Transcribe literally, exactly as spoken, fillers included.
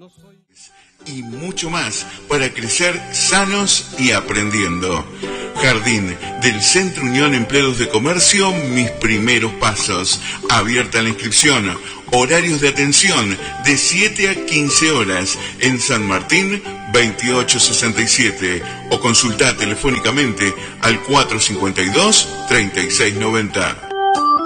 Y mucho más para crecer sanos y aprendiendo. Jardín del Centro Unión Empleados de Comercio, mis primeros pasos. Abierta la inscripción. Horarios de atención de siete a quince horas en San Martín veintiocho sesenta y siete o consulta telefónicamente al cuatro cinco dos, treinta y seis noventa.